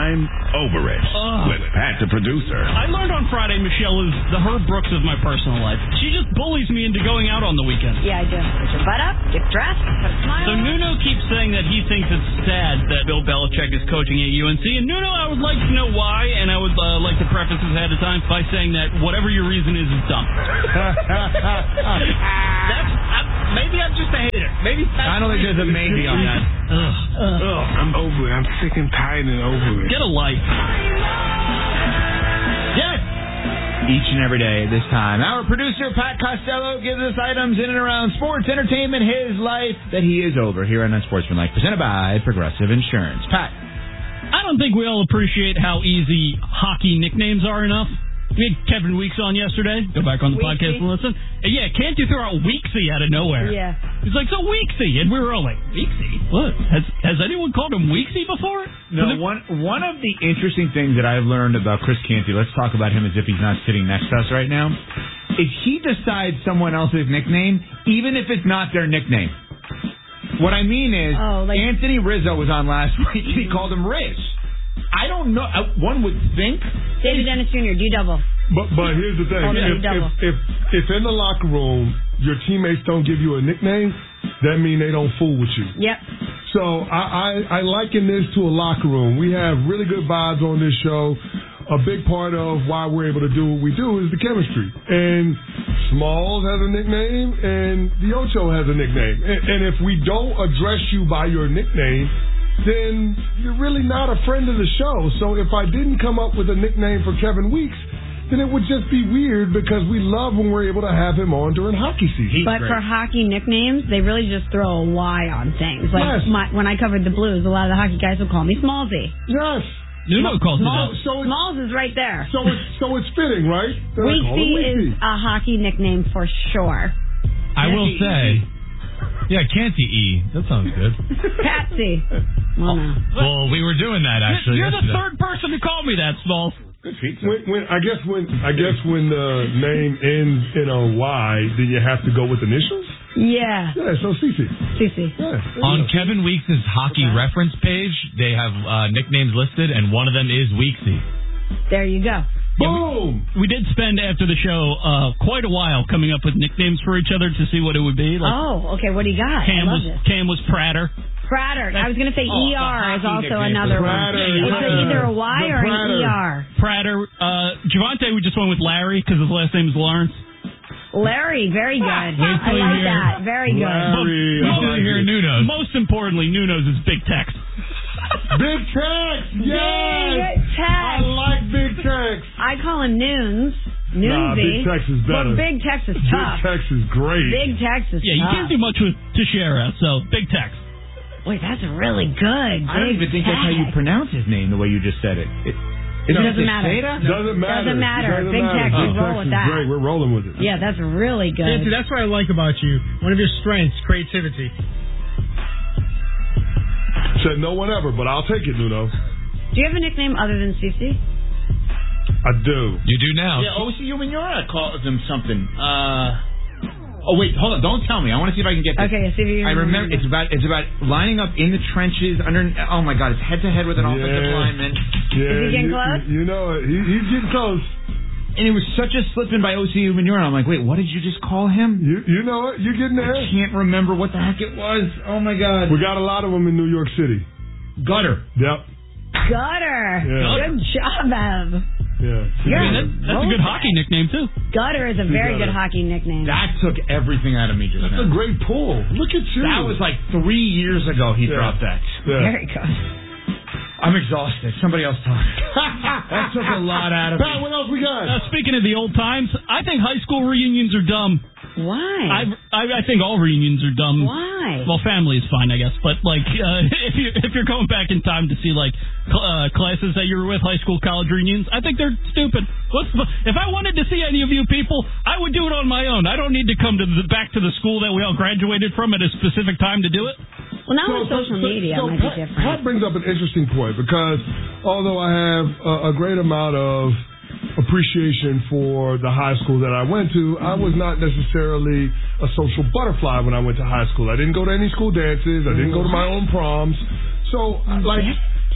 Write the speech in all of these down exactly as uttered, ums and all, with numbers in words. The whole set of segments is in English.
I'm Over It uh, with Pat the producer. I learned on Friday Michelle is the Herb Brooks of my personal life. She just bullies me into going out on the weekend. Yeah, I do. Put your butt up, get dressed, put a smile So on. Nuno keeps saying that he thinks it's sad that Bill Belichick is coaching at U N C. And Nuno, I would like to know why, and I would uh, like to preface this ahead of time by saying that whatever your reason is is dumb. That's I, maybe I'm just a hater. Maybe that's I don't think there's a maybe on that. Ugh. Ugh. Ugh, I'm over it. I'm sick and tired and over it. Get a life. Yes! Each and every day at this time, our producer, Pat Costello, gives us items in and around sports, entertainment, his life that he is over here on Unsportsmanlike, presented by Progressive Insurance. Pat. I don't think we all appreciate how easy hockey nicknames are enough. We had Kevin Weeks on yesterday. Go back on the Weeksy. podcast and listen. And yeah, can't you throw out Weeksy out of nowhere? Yeah. He's like, so Weeksy. And we were all like, Weeksy? What? Has has anyone called him Weeksy before? No, one one of the interesting things that I've learned about Chris Canty, let's talk about him as if he's not sitting next to us right now, is he decides someone else's nickname, even if it's not their nickname. What I mean is, oh, like, Anthony Rizzo was on last week, and he called him Riz. I don't know. One would think. David Dennis Junior, D-double. But but here's the thing. Oh, If, if, if, if in the locker room your teammates don't give you a nickname, that means they don't fool with you. Yep. So I, I, I liken this to a locker room. We have really good vibes on this show. A big part of why we're able to do what we do is the chemistry. And Smalls has a nickname, and the Ocho has a nickname. And, and if we don't address you by your nickname, then you're really not a friend of the show. So if I didn't come up with a nickname for Kevin Weeks, then it would just be weird because we love when we're able to have him on during hockey season. But for hockey nicknames, they really just throw a Y on things. Like Yes. my, when I covered the Blues, a lot of the hockey guys would call me Smallsy. Yes. Nuno calls it Smalls, that. So it's, Smalls is right there. so it's so it's fitting, right? That I call him Weeksy Weeksy. is a hockey nickname for sure. I will say, yeah, Canty E. That sounds good. Patsy. Well, no. Well, we were doing that actually. You're the yesterday. third person to call me that, Smalls. Good pizza. When, when I guess when I guess when the name ends in a Y, then you have to go with initials. Yeah. Yeah, so Cece. Cece. Yeah. On Kevin Weeks' hockey Okay. reference page, they have uh, nicknames listed, and one of them is Weeksy. There you go. Boom. We did spend after the show uh, quite a while coming up with nicknames for each other to see what it would be. Like Oh, okay. What do you got? Cam I love was this. Cam was Prater. Prater. I was going to say Oh, E R the is also hockey another Prater, one. Is Prater. it either a Y The or an Prater. E R? Prater. Uh, Javante, we just went with Larry because his last name is Lawrence. Larry, very good. I till you like hear- that. Very good. Larry. But- I most- like Here, it. Nuno's. Most importantly, Nuno's is Big Tex. Big Tex. Yes. Big Tex. I like Big Tex. I call him Noons. Noonsy. Nah, Big Tex is better. But Big Tex is Big tough. Tex is great. Big Tex is Yeah, you tough. can't do much with Teixeira, so Big Tex. Wait, that's really good. I don't Big even think that's how you Tex. pronounce his name, the way you just said it. it It isn't doesn't it matter. Teixeira? Doesn't matter. Doesn't matter. Doesn't Big matter. Tex, we Big roll Tex with is that. great. We're rolling with it. Yeah, that's really good. Nancy, that's what I like about you. One of your strengths, creativity. Said no one ever, but I'll take it, Nuno. Do you have a nickname other than Cece? I do. You do now. Yeah, O C U Minora calls him something. Uh, oh, wait, hold on. Don't tell me. I want to see if I can get this. Okay, see if you I remember. It's about it's about lining up in the trenches under. Oh my God! It's head to head with an offensive Yeah. lineman, Yeah, Is he getting you, close? You know it. He, he's getting close. and it was such a slipping by O C U Minora. I'm like, wait, what did you just call him? You you know it. You're getting there. I can't remember what the heck it was. Oh my God! We got a lot of them in New York City. Gutter. Yep. Gutter. Yeah. Good job, Ev. Yeah. Yeah. I mean, that, that's a good hockey nickname, too. Gutter is a very Gutter. good hockey nickname. That took everything out of me just That's now. a great pull. Look at you. That was like three years ago he Yeah. dropped that. Yeah. Very good. I'm exhausted. Somebody else talk. That took a lot out of me. Pat, what else we got? Uh, speaking of the old times, I think high school reunions are dumb. Why? I, I I think all reunions are dumb. Why? Well, family is fine, I guess, but like uh, if you if you're going back in time to see like cl- uh, classes that you were with, high school, college reunions, I think they're stupid. What's the, if I wanted to see any of you people, I would do it on my own. I don't need to come to the back to the school that we all graduated from at a specific time to do it. Well, now with social media, so it might Pat, be different. Pat brings up an interesting point because although I have a, a great amount of appreciation for the high school that I went to, I was not necessarily a social butterfly when I went to high school. I didn't go to any school dances. I didn't go to my own proms. So, like,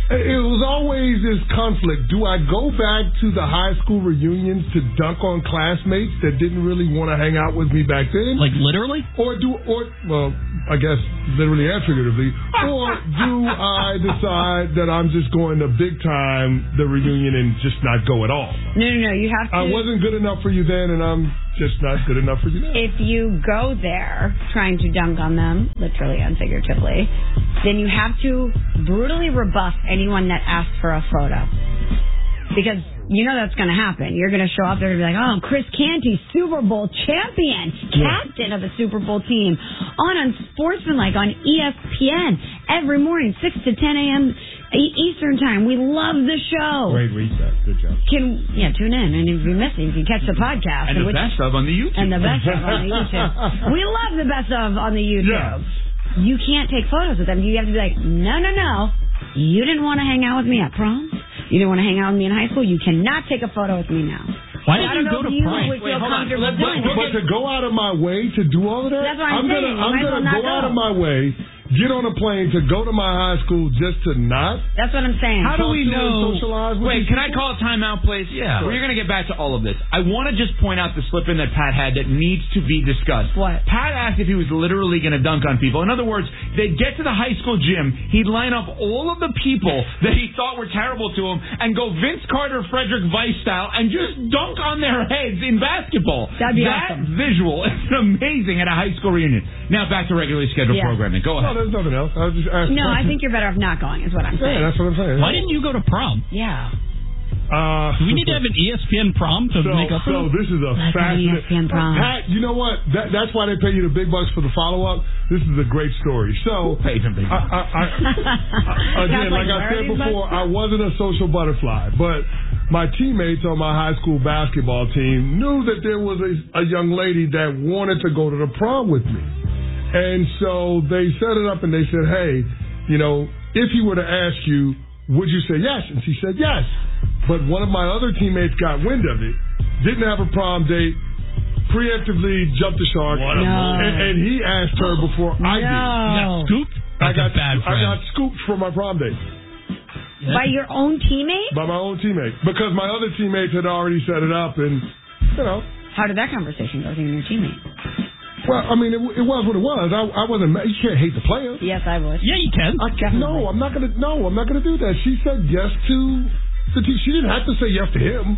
it was always this conflict. Do I go back to the high school reunions to dunk on classmates that didn't really want to hang out with me back then? Like literally? Or do, or well, I guess literally and figuratively. Or do I decide that I'm just going to big time the reunion and just not go at all? No, no, no. You have to. I wasn't good enough for you then, and I'm just not good enough for you now. If you go there trying to dunk on them, literally and figuratively, then you have to brutally rebuff anyone that asks for a photo. Because you know that's going to happen. You're going to show up there and be like, oh, Chris Canty, Super Bowl champion, captain of the Super Bowl team, on Unsportsmanlike on E S P N every morning, six to ten a.m. Eastern time. We love the show. Great reset. Good job. Can yeah, tune in. And if you miss it, you can catch the podcast. And the which, best of on the YouTube. And the best of on the YouTube. We love the best of on the YouTube. Yeah. You can't take photos with them. You have to be like, no, no, no. You didn't want to hang out with me at prom. You didn't want to hang out with me in high school. You cannot take a photo with me now. Why So did I you don't go know to if you prom? would Wait, feel hold on. comfortable Let's- doing But, it. but to go out of my way to do all of that, That's what I'm gonna, saying. You I'm might as gonna well not go out go. of my way, get on a plane to go to my high school just to not. That's what I'm saying. How do talk we to and know? socialize with Wait, these can I people? call a timeout, please? Yeah. We're going to get back to all of this. I want to just point out the slip in that Pat had that needs to be discussed. What? Pat asked if he was literally going to dunk on people. In other words, they'd get to the high school gym, he'd line up all of the people that he thought were terrible to him and go Vince Carter, Frederick Weiss style and just dunk on their heads in basketball. That'd be that awesome. visual is amazing at a high school reunion. Now back to regularly scheduled Yeah. programming. Go No, ahead. there's nothing else. I was just asking. No, I think you're better off not going, is what I'm Yeah, saying. that's what I'm saying. Why didn't you go to prom? Yeah. Uh, Do we need to have an E S P N prom to So, make up for so it? this is a Let's have an E S P N fascinating. prom. Pat, you know what? That, that's why they pay you the big bucks for the follow up. This is a great story. So, Who pays him big I, I, I, I, again, Sounds like like I where said are these before, bucks? I wasn't a social butterfly, but my teammates on my high school basketball team knew that there was a, a young lady that wanted to go to the prom with me, and so they set it up and they said, "Hey, you know, if he were to ask you, would you say yes?" And she said yes. But one of my other teammates got wind of it, didn't have a prom date, preemptively jumped the shark, What a No. and, and he asked her before I did. You got No. scooped? I That's got a bad I got friend. scooped for my prom date By your own teammate? by my own teammate because my other teammates had already set it up, and you know, How did that conversation go with you and your teammate? well, I mean, it, it was what it was. I, I wasn't. mad. You can't hate the player. Yes, I would. Yeah, you can. I can't, no, I'm not gonna. No, I'm not gonna do that. She said yes to the team. She didn't have to say yes to him.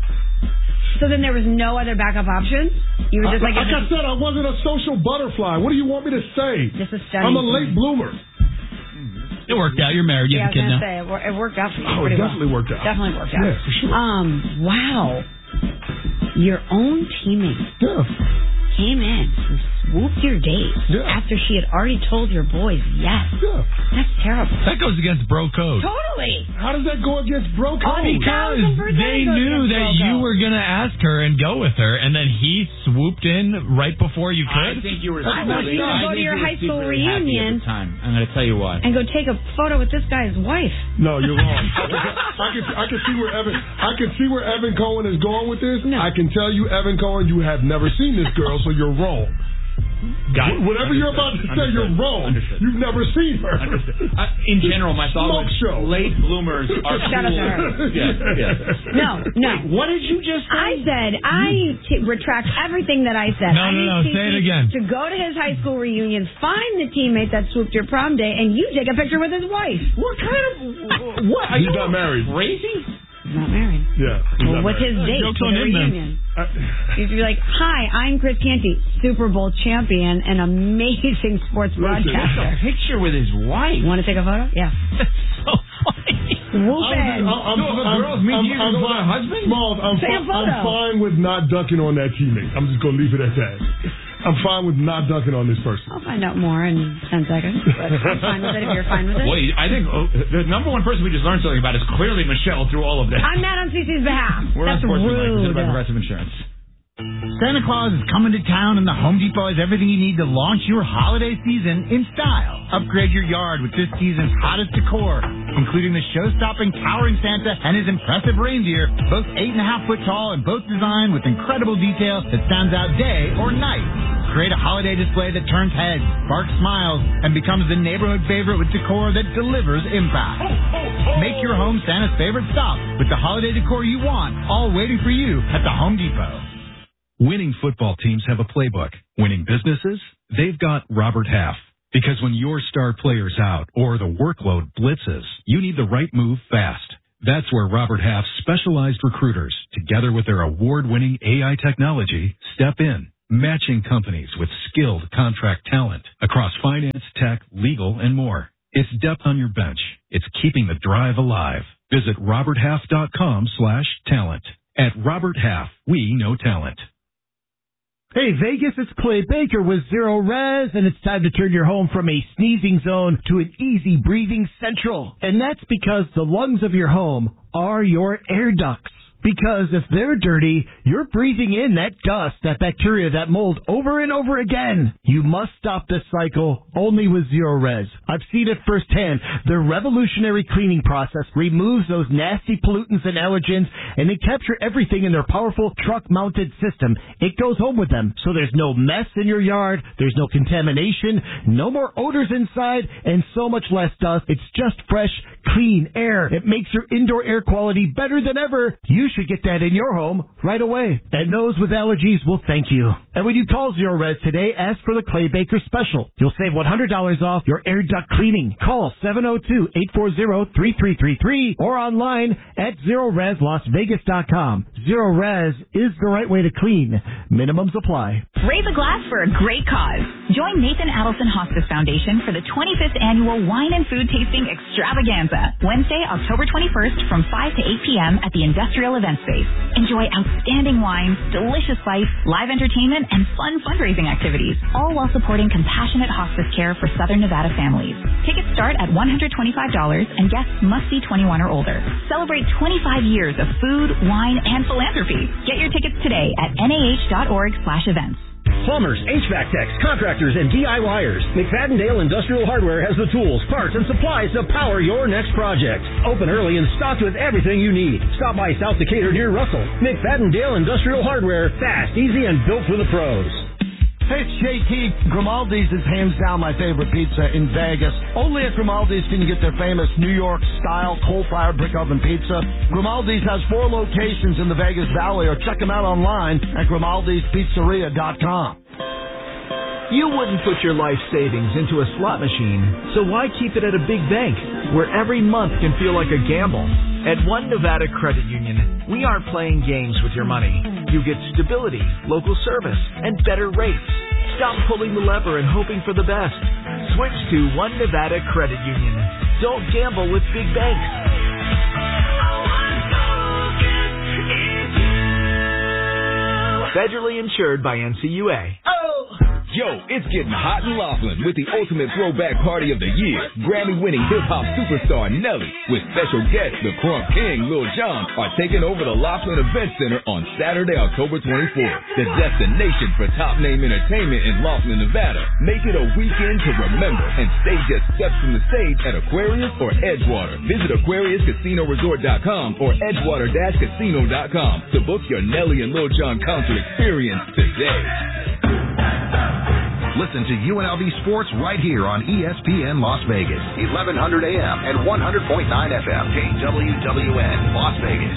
So then there was no other backup options? You were just like, like I said, I wasn't a social butterfly. What do you want me to say? This is stunning I'm a to late me. bloomer. It worked out. You're married. You yeah, I have was a kid going to now. say, it, wor- it worked out for you. Oh, it pretty definitely well. worked out. Definitely worked out. Yeah, for sure. Um, wow. Your own teammate Yeah. came in and swooped your date Yeah. after she had already told your boys yes. Yeah. That's terrible. That goes against bro code. Totally. How does that go against bro code? Because thousand percent they goes knew against that bro you code. were going to ask her and go with her, and then he swooped in right before you I could. think you were. I want you to I go to think your you were high school secretly happy reunion. At the time. I'm going to tell you why. And go take a photo with this guy's wife. No, you're wrong. I can I can see where Evan I can see where Evan Cohen is going with this. No. I can tell you, Evan Cohen, you have never seen this girl, so you're wrong. Got it. Wh- Whatever you're about to say, Understood. you're wrong. Understood. You've never seen her. Understood. Uh, in general, my thought Smoke was show. late bloomers are Shout out to her. cool. Yeah, yeah. No, no. What did you just say? I said, I t- retract everything that I said. No, I no, need no, T C say it again. To go to his high school reunion, find the teammate that swooped your prom day, and you take a picture with his wife. What kind of what? Are He's you not married. Crazy? He's not married. Yeah. he's Well, not with his married. date joke's to on the him, then. reunion. I- You'd be like, hi, I'm Chris Canty, Super Bowl champion and amazing sports broadcaster. Picture with his wife. Want to take a photo? Yeah. So funny. Whoop I'm, in. I'm, So if a girl's meet you I'm, before a husband? Smalls, I'm, Take a fi- photo. I'm fine with not dunking on that teammate. I'm just going to leave it at that. I'm fine with not dunking on this person. I'll find out more in ten seconds. But I'm fine with it if you're fine with it. Boy, I think oh, the number one person we just learned something about is clearly Michelle through all of this. I'm mad on Cece's behalf. We're That's on Sports Tonight, presented rude. by Progressive Insurance. Santa Claus is coming to town, and the Home Depot has everything you need to launch your holiday season in style. Upgrade your yard with this season's hottest decor, including the show-stopping towering Santa and his impressive reindeer, both eight and a half foot tall and both designed with incredible detail that stands out day or night. Create a holiday display that turns heads, sparks smiles, and becomes the neighborhood favorite with decor that delivers impact. Make your home Santa's favorite stop with the holiday decor you want, all waiting for you at the Home Depot. Winning football teams have a playbook. Winning businesses, they've got Robert Half. Because when your star player's out or the workload blitzes, you need the right move fast. That's where Robert Half's specialized recruiters, together with their award-winning A I technology, step in, matching companies with skilled contract talent across finance, tech, legal, and more. It's depth on your bench. It's keeping the drive alive. Visit roberthalf.com slash talent. At Robert Half, we know talent. Hey, Vegas, it's Clay Baker with Zero Res, and it's time to turn your home from a sneezing zone to an easy breathing central. And that's because the lungs of your home are your air ducts. Because if they're dirty, you're breathing in that dust, that bacteria, that mold over and over again. You must stop this cycle only with Zero Res. I've seen it firsthand. Their revolutionary cleaning process removes those nasty pollutants and allergens, and they capture everything in their powerful truck-mounted system. It goes home with them, so there's no mess in your yard, there's no contamination, no more odors inside, and so much less dust. It's just fresh, clean air. It makes your indoor air quality better than ever. You should get that in your home right away. And those with allergies will thank you. And when you call Zero Res today, ask for the Clay Baker special. You'll save one hundred dollars off your air duct cleaning. Call seven oh two, eight four zero, three three three three or online at zero res las vegas dot com. Zero Res is the right way to clean. Minimums apply. Raise a glass for a great cause. Join Nathan Adelson Hospice Foundation for the twenty-fifth Annual Wine and Food Tasting Extravaganza, Wednesday, October twenty-first from five to eight p.m. at the Industrial Event Space. Enjoy outstanding wines, delicious sights, live entertainment, and fun fundraising activities, all while supporting compassionate hospice care for Southern Nevada families. Tickets start at one hundred twenty-five dollars, and guests must be twenty-one or older. Celebrate twenty-five years of food, wine, and philanthropy. Get your tickets today at N A H dot org slash events. Plumbers, H V A C techs, contractors, and DIYers. McFadden-Dale Industrial Hardware has the tools, parts, and supplies to power your next project. Open early and stocked with everything you need. Stop by South Decatur near Russell. McFadden-Dale Industrial Hardware. Fast, easy, and built for the pros. Hey, it's J T. Grimaldi's is hands down my favorite pizza in Vegas. Only at Grimaldi's can you get their famous New York-style coal-fired brick oven pizza. Grimaldi's has four locations in the Vegas Valley, or check them out online at grimaldis pizzeria dot com. You wouldn't put your life savings into a slot machine, so why keep it at a big bank, where every month can feel like a gamble? At One Nevada Credit Union, we aren't playing games with your money. You get stability, local service, and better rates. Stop pulling the lever and hoping for the best. Switch to One Nevada Credit Union. Don't gamble with big banks. Federally insured by N C U A. Oh! Yo, it's getting hot in Laughlin with the ultimate throwback party of the year. Grammy-winning hip-hop superstar Nelly with special guests the Crunk King, Lil Jon are taking over the Laughlin Event Center on Saturday, October twenty-fourth. The destination for top-name entertainment in Laughlin, Nevada. Make it a weekend to remember and stay just steps from the stage at Aquarius or Edgewater. Visit aquarius casino resort dot com or edgewater dash casino dot com to book your Nelly and Lil Jon concert experience today. Listen to U N L V Sports right here on E S P N Las Vegas, eleven hundred A M and one hundred point nine F M, K W W N, Las Vegas.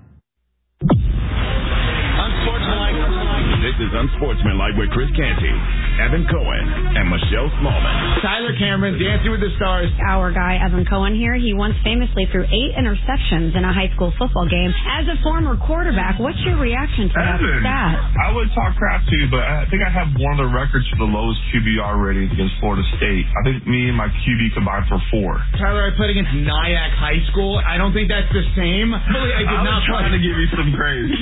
This is Unsportsmanlike with Chris Canty, Evan Cohen, and Michelle Smallman. Tyler Cameron, Dancing with the Stars. Our guy, Evan Cohen here, he once famously threw eight interceptions in a high school football game. As a former quarterback, what's your reaction to that Evan, stat? I would talk crap to you, but I think I have one of the records for the lowest Q B R ratings against Florida State. I think me and my Q B combined for four. Tyler, I played against Nyack High School. I don't think that's the same. Really, I did I not was trying to give you some praise.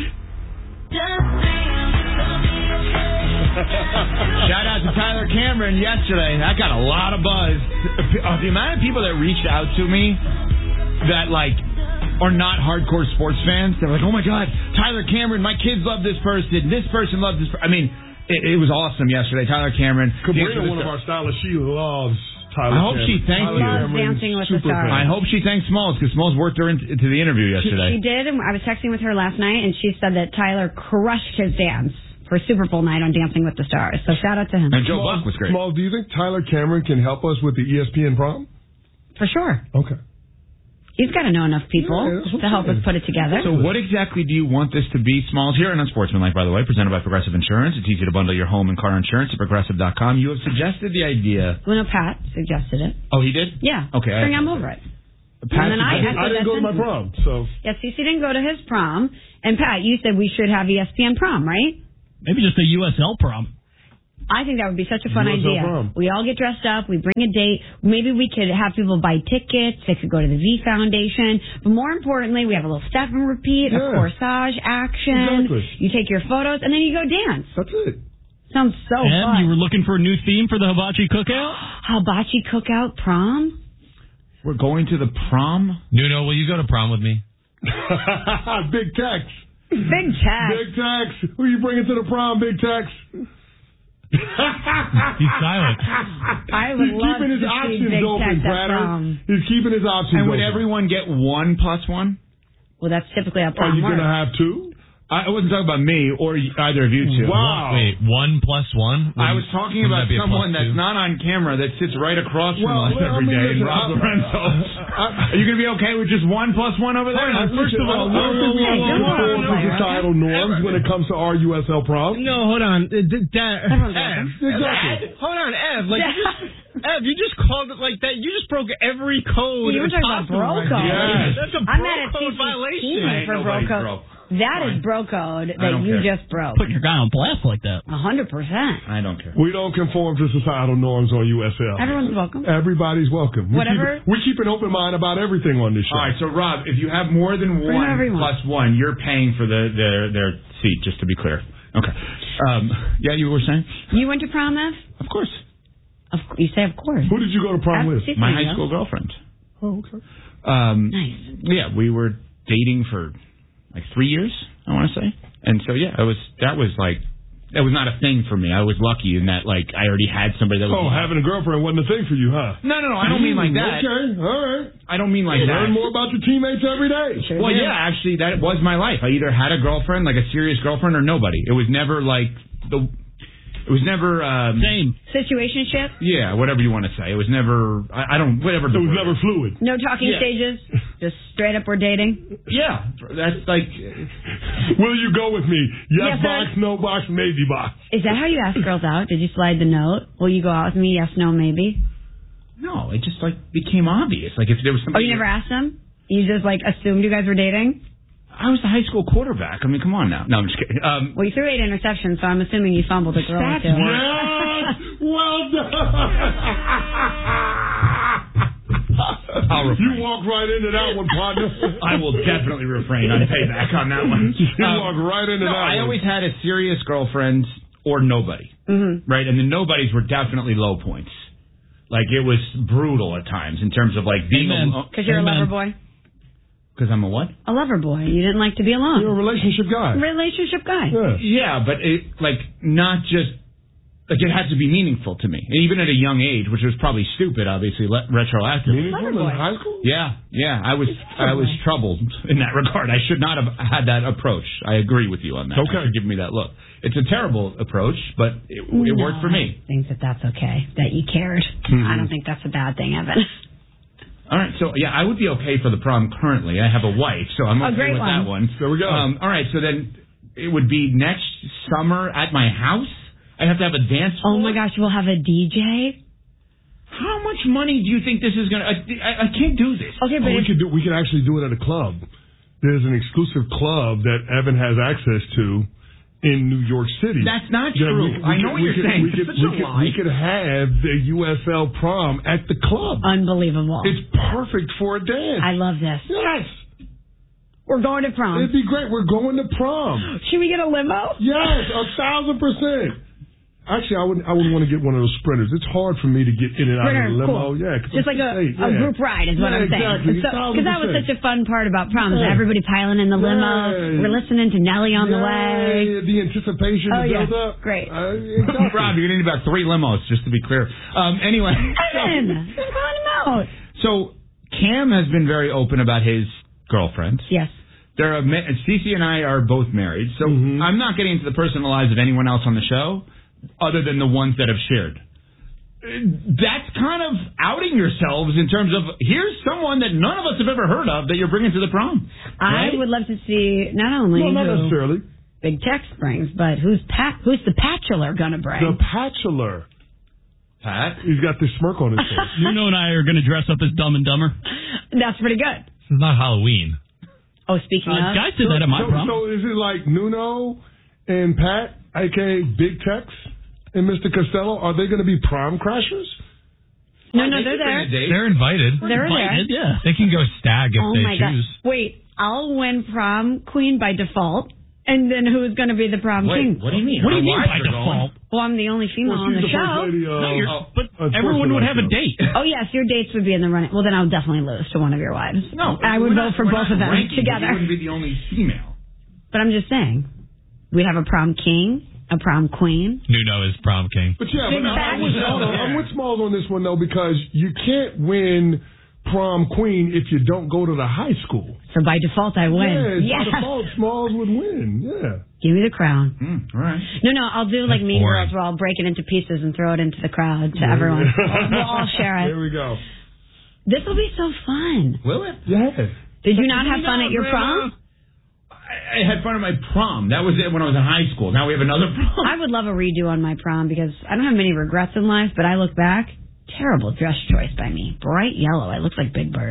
Shout out to Tyler Cameron yesterday. That got a lot of buzz. Uh, the amount of people that reached out to me that, like, are not hardcore sports fans, they're like, oh, my God, Tyler Cameron, my kids love this person. This person loves this person. I mean, it, it was awesome yesterday. Tyler Cameron. Cabrera, one of our stylists, she loves Tyler I hope Cameron. she thanked you. Loves Dancing with the Stars. I hope she thanked Smalls, because Smalls worked her into the interview yesterday. She, she did, and I was texting with her last night, and she said that Tyler crushed his dance for Super Bowl night on Dancing with the Stars. So shout out to him. And Joe Buck was great. Smalls, do you think Tyler Cameron can help us with the E S P N prom? For sure. Okay. He's got to know enough people Yeah, to help us put it together. So what exactly do you want this to be? Smalls here and Unsportsmanlike, by the way, presented by Progressive Insurance. It's easy to bundle your home and car insurance at Progressive dot com. You have suggested the idea. Well, no, Pat suggested it. Oh, he did? Yeah. Okay. Bring I, him over it. Pat, and then I, I didn't go to my prom, so. Yeah, Cece didn't go to his prom. And Pat, you said we should have E S P N prom, right? Maybe just a U S L prom. I think that would be such a fun U S L idea. prom. We all get dressed up. We bring a date. Maybe we could have people buy tickets. They could go to the V Foundation. But more importantly, we have a little step and repeat, Yeah. a corsage action. Exactly. You take your photos, and then you go dance. That's it. Sounds so and fun. you were looking for a new theme for the hibachi cookout? Hibachi cookout prom? We're going to the prom? Nuno, will you go to prom with me? Big Tex. Big Tex. Big Tex. Who you bringing to the prom, Big Tex? He's silent. I would He's love keeping his to see options Big open, Tex at Prater. prom. He's keeping his options And would open. everyone get one plus one? Well, that's typically how Are prom you going works. to have two? I wasn't talking about me or either of you two. Wow. Wait, one plus one? I was talking Wouldn't about that be a someone plus that's two? not on camera that sits right across from Well, us well, I every mean, day. listen, Rob I- Lorenzo. Are you going to be okay with just one plus one over there? Hold on, First listen, of all, I don't think we Hey, want don't to go conform on, to Larry, societal norms when it comes to our U S L prom. No, hold on. Uh, d- da- Everyone's Ev, welcome. Exactly. Ed, hold on, Ev. Like you just, Ev, you just called it like that. You just broke every code. You were talking about possible bro right code. there. Yes. That's a I'm bro mad at code Cece's violation. teammate for bro nobody's code. broke. That Fine. is bro code I that don't you care. just broke. Putting your guy on blast like that. A hundred percent. I don't care. We don't conform to societal norms on U S L. Everyone's welcome. Everybody's welcome. We Whatever- Keep, we keep an open mind about everything on this show. All right, so Rob, if you have more than Bring one everyone. plus one, you're paying for the their their seat. Just to be clear. Okay. Um, yeah, you were saying? You went to prom, Ev? Of course. Of, you say of course. Who did you go to prom with? Cece My knows. high school girlfriend. Oh, okay. Um, Nice. Yeah, we were dating for like three years, I want to say. And so, yeah, it was that was like, that was not a thing for me. I was lucky in that, like, I already had somebody that was... Oh, having a girlfriend wasn't a thing for you, huh? No, no, no, I don't mean like that. Okay, all right. I don't mean like that. Learn more about your teammates every day. Sure Well, did. yeah, actually, that was my life. I either had a girlfriend, like a serious girlfriend, or nobody. It was never like the. It was never. Um, Same. Situationship? Yeah, whatever you want to say. It was never. I, I don't. Whatever. It the was word never is. fluid. No talking Yeah. stages? Just straight up we're dating? Yeah, that's like. Will you go with me? Yes, Yes, box, sir. no box, maybe box. Is that how you ask girls out? Did you slide the note? Will you go out with me? Yes, no, maybe? No, it just like became obvious. Like if there was Oh, somebody. you never asked them? You just like assumed you guys were dating? I was the high school quarterback. I mean, come on now. No, I'm just kidding. Um, Well, you threw eight interceptions, so I'm assuming you fumbled a girl or Stats two. Yes! Well done! I'll refrain. You walked right into that one, partner. I will definitely refrain on payback on that one. You Um, walked right into no, that I one. always had a serious girlfriend or nobody, Mm-hmm. right? And the nobodies were definitely low points. Like it was brutal at times in terms of like being Amen. alone. Because you're a Amen. lover boy? Because I'm a what? A lover boy. You didn't like to be alone. You're a relationship guy. Relationship guy. Yeah. Yeah, but it like not just like it had to be meaningful to me, and even at a young age, which was probably stupid, obviously le- retroactively. Meaningful Lover boy. in high school? Yeah, yeah, I was I was troubled in that regard. I should not have had that approach. I agree with you on that. Okay. For giving me that look. It's a terrible approach, but it, it No, worked for me. I think that that's okay, that you cared. Mm-hmm. I don't think that's a bad thing, Evan. All right, so yeah, I would be okay for the prom currently. I have a wife, so I'm A okay great with one. that one. There we go. Um, all right, so then it would be next summer at my house. I have to have a dance floor. Oh my gosh, we'll have a D J? How much money do you think this is gonna? I, I, I can't do this. Okay, Oh, but we if, could do. We could actually do it at a club. There's an exclusive club that Evan has access to in New York City. That's not Yeah, true. we- we I could- know what we you're could- saying. We could, It's we, such a could, lie. we could have the U S L prom at the club. unbelievable. It's perfect for a dance. I love this. Yes. We're going to prom. It'd be great. We're going to prom. Should we get a limo? Yes, a thousand percent. Actually, I wouldn't. I wouldn't want to get one of those sprinters. It's hard for me to get in and out Sprinter, of the limo. cool. Yeah, 'cause Just I'm like a, six, eight, a yeah. group ride is what Yeah, I'm saying. exactly. Because that was one thousand percent. such a fun part about prom. Yeah. Everybody piling in the limo. Yeah. We're listening to Nelly on the way. Yeah, the anticipation, Oh, the yeah. build up. Great. Uh, exactly. Rob, you're gonna need about three limos, just to be clear. Um, anyway. Evan, I'm calling him out. So Cam has been very open about his girlfriend. Yes. There are ma- Cece and I are both married, so I'm not getting into the personal lives of anyone else on the show, other than the ones that have shared. that's kind of outing yourselves in terms of here's someone that none of us have ever heard of that you're bringing to the prom. Right? I would love to see not only No, not who necessarily. Big Tex brings, but who's Pat? Who's the Bachelor gonna bring? The Bachelor. Pat? He's got this smirk on his face. Nuno and I are going to dress up as Dumb and Dumber. That's pretty good. This is not Halloween. Oh, speaking Uh, of, guys did that at my so, prom. so is it like Nuno and Pat, a k a. Big Tex, and Mister Costello? Are they going to be prom crashers? no, no, they're there. They're invited. They're Invited, there. yeah. They can go stag if Oh they my choose. god! Wait, I'll win prom queen by default, and then who's going to be the prom Wait, king? what do you mean? What do you Our mean wives by are going. default? Well, I'm the only female Well, on she's the the show. first lady. Uh, No, you're, uh, but uh, everyone would have a Sports date. Oh yes, your dates would be in the running. Well, then I'll definitely lose to one of your wives. No, I would we're not- vote for we're both not of them ranking, but together. You wouldn't be the only female. But I'm just saying, we'd have a prom king, a prom queen. Nuno is prom king. But yeah, Big but I'm, with, Bachelor. hold on, I'm with Smalls on this one, though, because you can't win prom queen if you don't go to the high school. So by default, I win. Yeah, Yes. by default, Smalls would win. Yeah. Give me the crown. Mm, all right. No, no, I'll do like That's Mean boring. Girls where I'll break it into pieces and throw it into the crowd to everyone. We'll, we'll all share There it. we go. This will be so fun. Will it? Yeah. Did you not But have you fun know, at your Grandma, prom? I, I had fun at my prom. That was it when I was in high school. Now we have another prom. I would love a redo on my prom because I don't have many regrets in life, but I look back, terrible dress choice by me. Bright yellow. I look like Big Bird.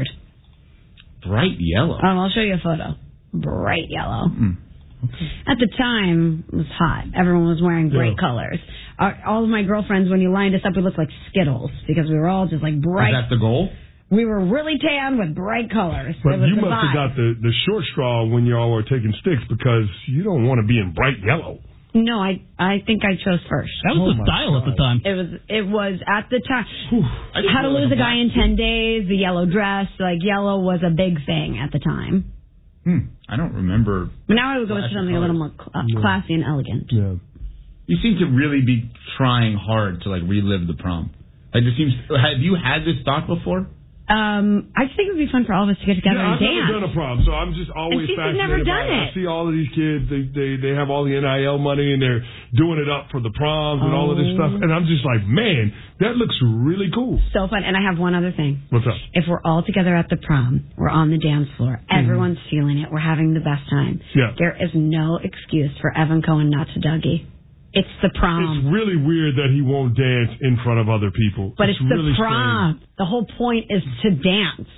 Bright yellow. Um, I'll show you a photo. Bright yellow. Mm. At the time, it was hot. Everyone was wearing bright Yeah. colors. Our, all of my girlfriends, when you lined us up, we looked like Skittles because we were all just like bright. Is that the goal? We were really tan with bright colors. But it was you the must vibe. have got the, the short straw when y'all were taking sticks because you don't want to be in bright yellow. No, I I think I chose first. That was Oh the my style at the God. time. It was it was at the time. I just How to feel Lose like a Guy black in ten days, the yellow dress, like yellow was a big thing at the time. Hmm. I don't remember. But now I would go with Flashy something a little more cl- uh, Yeah. classy and elegant. Yeah. You seem to really be trying hard to like relive the prom. Like it seems. Have you had this thought before? Um, I just think it would be fun for all of us to get together Yeah, and I've never dance. done a prom, so I'm just always she's fascinated never by done it. it. I see all of these kids; they they they have all the N I L money and they're doing it up for the proms and all of this Oh. stuff, and I'm just like, man, that looks really cool. So fun. And I have one other thing. What's up? If we're all together at the prom, we're on the dance floor, everyone's feeling it, we're having the best time. Yeah. There is no excuse for Evan Cohen not to Dougie. It's the prom. It's really weird that he won't dance in front of other people. But it's, really the prom. strange. The whole point is to dance.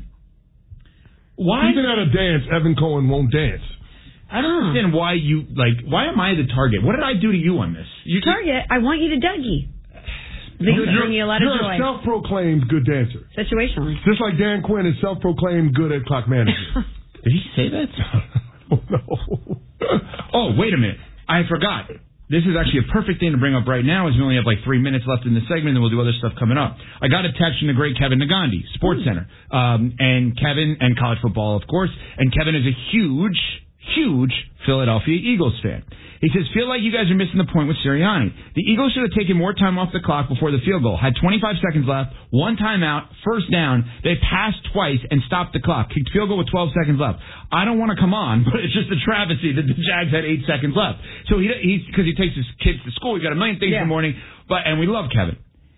Why? Even at a dance, Evan Cohen won't dance. I don't understand why you like. Why am I the target? What did I do to you on this? You Target, I want you to Dougie. This will bring you a lot of You're joy. a self-proclaimed good dancer. Situationally. Just like Dan Quinn is self-proclaimed good at clock management. Did he say that? Oh, no. Oh, wait a minute. I forgot. This is actually a perfect thing to bring up right now as we only have like three minutes left in the segment and we'll do other stuff coming up. I got a text from the great Kevin Nagandi, Sports Center. Um, and Kevin, and college football, of course. And Kevin is a huge, huge Philadelphia Eagles fan. He says, feel like you guys are missing the point with Sirianni. The Eagles should have taken more time off the clock before the field goal. Had twenty-five seconds left, one timeout, first down. They passed twice and stopped the clock. Kicked field goal with twelve seconds left. I don't want to come on, but it's just a travesty that the Jags had eight seconds left. So he, he's, because he takes his kids to school, he's got a million things Yeah. in the morning, but, and we love Kevin.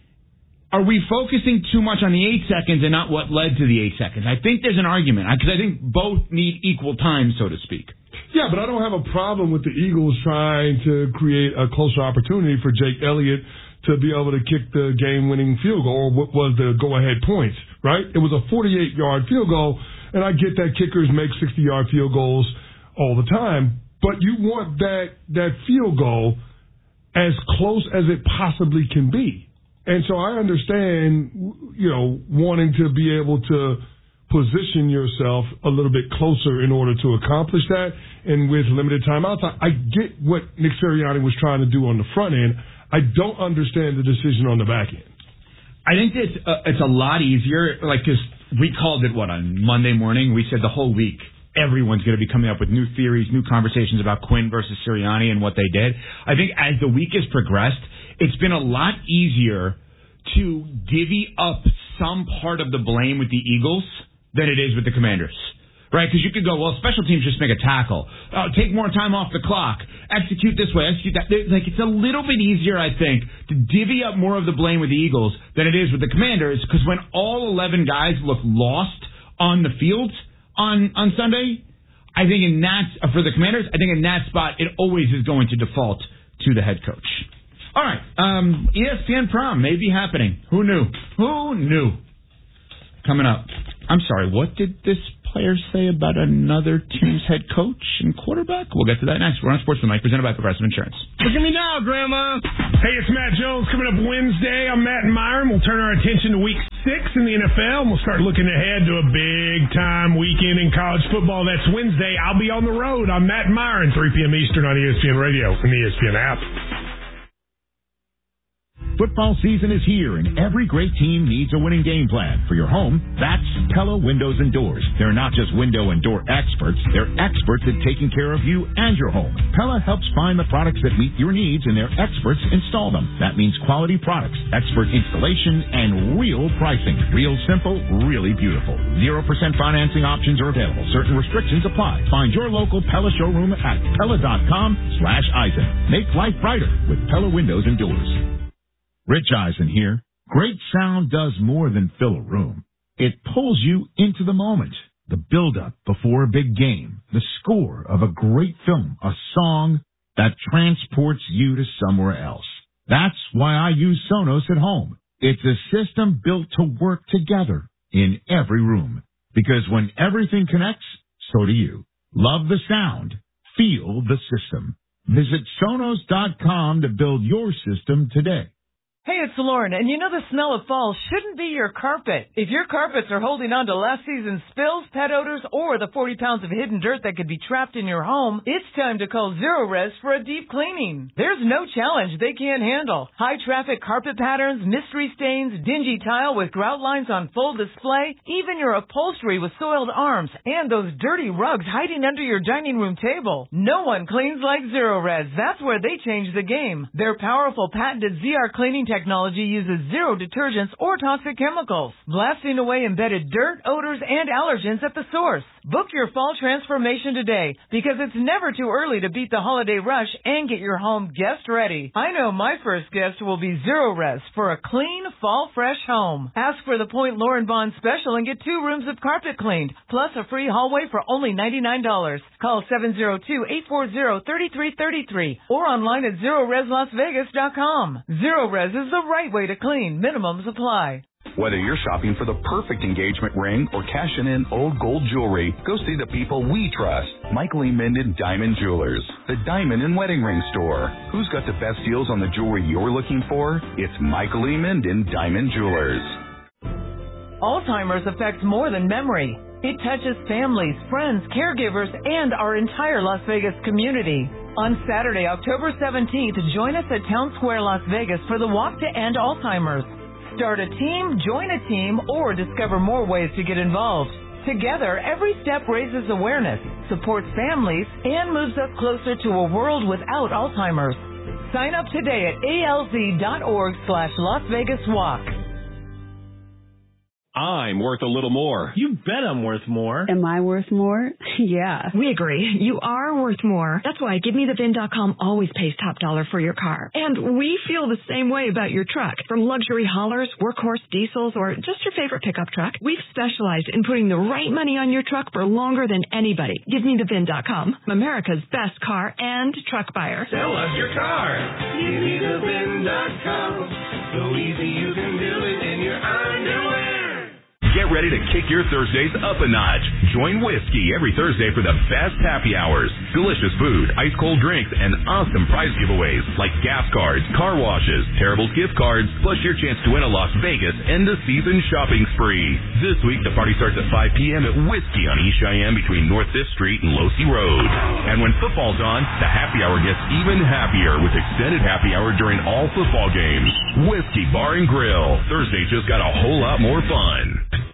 Are we focusing too much on the eight seconds and not what led to the eight seconds? I think there's an argument, because I think both need equal time, so to speak. Yeah, but I don't have a problem with the Eagles trying to create a closer opportunity for Jake Elliott to be able to kick the game-winning field goal, or what was the go-ahead points, right? It was a forty-eight-yard field goal, and I get that kickers make sixty-yard field goals all the time, but you want that that field goal as close as it possibly can be. And so I understand, you know, wanting to be able to position yourself a little bit closer in order to accomplish that. And with limited timeouts, I, I get what Nick Sirianni was trying to do on the front end. I don't understand the decision on the back end. I think it's uh, it's a lot easier, like, because we called it, what, on Monday morning? We said the whole week everyone's going to be coming up with new theories, new conversations about Quinn versus Sirianni and what they did. I think as the week has progressed, it's been a lot easier to divvy up some part of the blame with the Eagles than it is with the Commanders. right? Because you could go, well, special teams just make a tackle. Uh, take more time off the clock. Execute this way, execute that. Like, it's a little bit easier, I think, to divvy up more of the blame with the Eagles than it is with the Commanders, because when all eleven guys look lost on the field on, on Sunday, I think in that, for the Commanders, I think in that spot, it always is going to default to the head coach. All right, um, E S P N Prom may be happening. Who knew? Who knew? Coming up. I'm sorry, what did this player say about another team's head coach and quarterback? We'll get to that next. We're on Sports with Mike, presented by Progressive Insurance. Look at me now, Grandma. Hey, it's Matt Jones. Coming up Wednesday, I'm Matt and Myron. We'll turn our attention to week six in the N F L, and we'll start looking ahead to a big-time weekend in college football. That's Wednesday. I'll be on the road. I'm Matt and Myron, three p.m. Eastern on E S P N Radio and the E S P N app. Football season is here, and every great team needs a winning game plan. For your home, that's Pella Windows and Doors. They're not just window and door experts. They're experts at taking care of you and your home. Pella helps find the products that meet your needs, and their experts install them. That means quality products, expert installation, and real pricing. Real simple, really beautiful. zero percent financing options are available. Certain restrictions apply. Find your local Pella showroom at Pella.com slash Eisen. Make life brighter with Pella Windows and Doors. Rich Eisen here. Great sound does more than fill a room. It pulls you into the moment. The build-up before a big game. The score of a great film. A song that transports you to somewhere else. That's why I use Sonos at home. It's a system built to work together in every room. Because when everything connects, so do you. Love the sound. Feel the system. Visit Sonos dot com to build your system today. Hey, it's Lauren, and you know the smell of fall shouldn't be your carpet. If your carpets are holding on to last season's spills, pet odors, or the forty pounds of hidden dirt that could be trapped in your home, it's time to call Zerorez for a deep cleaning. There's no challenge they can't handle. High-traffic carpet patterns, mystery stains, dingy tile with grout lines on full display, even your upholstery with soiled arms, and those dirty rugs hiding under your dining room table. No one cleans like Zerorez. That's where they change the game. Their powerful patented Z R cleaning technology Technology uses zero detergents or toxic chemicals, blasting away embedded dirt, odors, and allergens at the source. Book your fall transformation today, because it's never too early to beat the holiday rush and get your home guest ready. I know my first guest will be Zerorez for a clean, fall fresh home. Ask for the Point Lauren Bond special and get two rooms of carpet cleaned, plus a free hallway for only ninety-nine dollars. Call seven zero two, eight four zero, three three three three or online at Zerorez Las Vegas dot com. Zerorez is the right way to clean. Minimums apply. Whether you're shopping for the perfect engagement ring or cashing in old gold jewelry, go see the people we trust. Michael E. Minden Diamond Jewelers, the diamond and wedding ring store. Who's got the best deals on the jewelry you're looking for? It's Michael E. Minden Diamond Jewelers. Alzheimer's affects more than memory. It touches families, friends, caregivers, and our entire Las Vegas community. On Saturday, October seventeenth, join us at Town Square, Las Vegas for the Walk to End Alzheimer's. Start a team, join a team, or discover more ways to get involved. Together, every step raises awareness, supports families, and moves us closer to a world without Alzheimer's. Sign up today at alz.org slash Las Vegas Walk. I'm worth a little more. You bet I'm worth more. Am I worth more? Yeah. We agree. You are worth more. That's why Give Me The Vin dot com always pays top dollar for your car. And we feel the same way about your truck. From luxury haulers, workhorse diesels, or just your favorite pickup truck, we've specialized in putting the right money on your truck for longer than anybody. Give Me The Vin dot com, America's best car and truck buyer. Sell us your car. Give Me The Vin dot com. So easy you can do it in your underwear. Get ready to kick your Thursdays up a notch. Join Whiskey every Thursday for the best happy hours. Delicious food, ice-cold drinks, and awesome prize giveaways like gas cards, car washes, Terribles gift cards, plus your chance to win a Las Vegas end-of-season shopping spree. This week, the party starts at five p.m. at Whiskey on East Cheyenne between North fifth Street and Losee Road. And when football's on, the happy hour gets even happier with extended happy hour during all football games. Whiskey Bar and Grill. Thursday just got a whole lot more fun.